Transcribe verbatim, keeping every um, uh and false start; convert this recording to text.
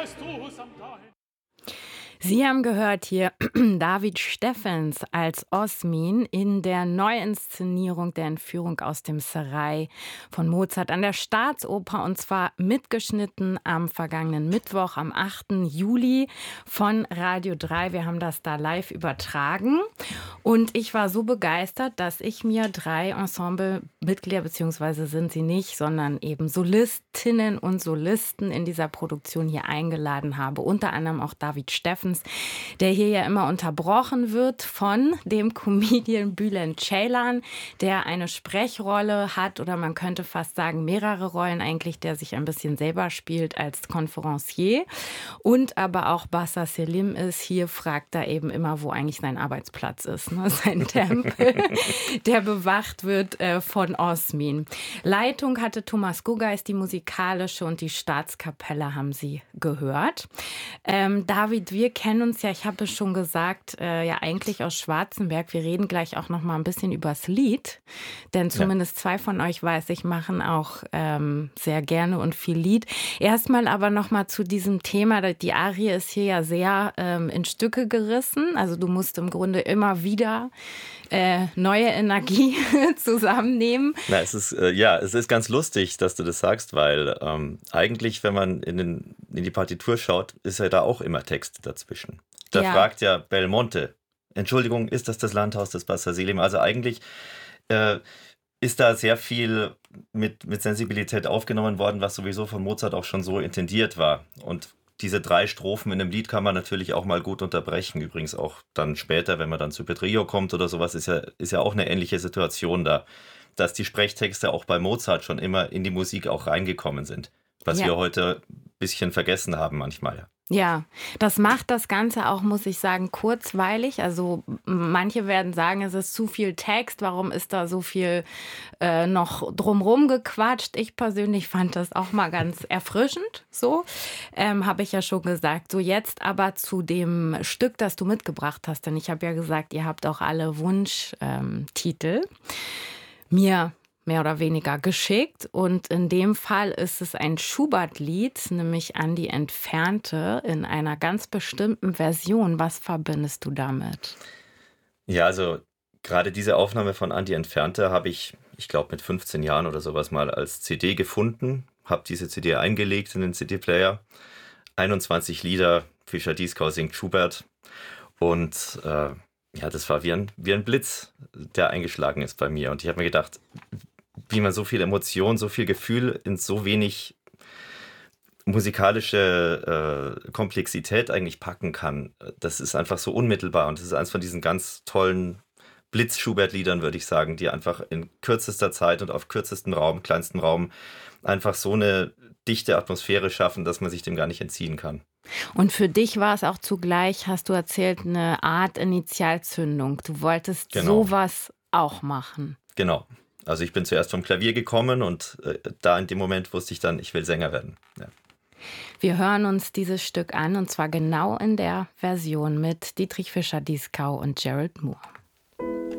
Sie haben gehört hier David Steffens als Osmin in der Neuinszenierung der Entführung aus dem Serail von Mozart an der Staatsoper, und zwar mitgeschnitten am vergangenen Mittwoch, am achten Juli von Radio drei. Wir haben das da live übertragen und ich war so begeistert, dass ich mir drei Ensemblemitglieder, beziehungsweise sind sie nicht, sondern eben Solistinnen und Solisten in dieser Produktion hier eingeladen habe. Unter anderem auch David Steffens, der hier ja immer unterbrochen wird von dem Comedian Bülent Ceylan, der eine Sprechrolle hat, oder man könnte fast sagen mehrere Rollen eigentlich, der sich ein bisschen selber spielt als Konferencier. Und aber auch Bassa Selim ist hier, fragt er eben immer, wo eigentlich sein Arbeitsplatz ist, ne? Sein Tempel, der bewacht wird äh, von Osmin. Leitung hatte Thomas Guggeis, die musikalische, und die Staatskapelle haben Sie gehört. Ähm, David, wir kennen uns ja, ich habe es schon gesagt, äh, ja eigentlich aus Schwarzenberg. Wir reden gleich auch noch mal ein bisschen übers Lied, denn zumindest ja. zwei von euch, weiß ich, machen auch ähm, sehr gerne und viel Lied. Erstmal aber noch mal zu diesem Thema, die Arie ist hier ja sehr ähm, in Stücke gerissen, also du musst im Grunde immer wieder äh, neue Energie zusammennehmen. Na, es ist, äh, ja, es ist ganz lustig, dass du das sagst, weil ähm, eigentlich, wenn man in, den, in die Partitur schaut, ist ja da auch immer Text dazwischen. Da ja. fragt ja Belmonte, Entschuldigung, ist das das Landhaus des Bassa Selim? Also eigentlich äh, ist da sehr viel mit, mit Sensibilität aufgenommen worden, was sowieso von Mozart auch schon so intendiert war. Und diese drei Strophen in einem Lied kann man natürlich auch mal gut unterbrechen. Übrigens auch dann später, wenn man dann zu Pedrillo kommt oder sowas, ist ja, ist ja auch eine ähnliche Situation da, dass die Sprechtexte auch bei Mozart schon immer in die Musik auch reingekommen sind. Was ja. wir heute ein bisschen vergessen haben manchmal. Ja, das macht das Ganze auch, muss ich sagen, kurzweilig. Also manche werden sagen, es ist zu viel Text, warum ist da so viel äh, noch drumrum gequatscht? Ich persönlich fand das auch mal ganz erfrischend, so, ähm, habe ich ja schon gesagt. So, jetzt aber zu dem Stück, das du mitgebracht hast, denn ich habe ja gesagt, ihr habt auch alle Wunschtitel. Ähm, Mir mehr oder weniger geschickt. Und in dem Fall ist es ein Schubert-Lied, nämlich An die Entfernte, in einer ganz bestimmten Version. Was verbindest du damit? Ja, also gerade diese Aufnahme von An die Entfernte habe ich, ich glaube mit fünfzehn Jahren oder sowas mal als C D gefunden, habe diese C D eingelegt in den C D-Player. einundzwanzig Lieder, Fischer-Dieskau singt Schubert. Und äh, ja, das war wie ein, wie ein Blitz, der eingeschlagen ist bei mir. Und ich habe mir gedacht, wie man so viel Emotion, so viel Gefühl in so wenig musikalische äh, Komplexität eigentlich packen kann. Das ist einfach so unmittelbar. Und das ist eins von diesen ganz tollen Blitz-Schubert-Liedern, würde ich sagen, die einfach in kürzester Zeit und auf kürzestem Raum, kleinstem Raum einfach so eine dichte Atmosphäre schaffen, dass man sich dem gar nicht entziehen kann. Und für dich war es auch zugleich, hast du erzählt, eine Art Initialzündung. Du wolltest genau. sowas auch machen. Genau. Also ich bin zuerst vom Klavier gekommen und äh, da in dem Moment wusste ich dann, ich will Sänger werden. Ja. Wir hören uns dieses Stück an, und zwar genau in der Version mit Dietrich Fischer-Dieskau und Gerald Moore.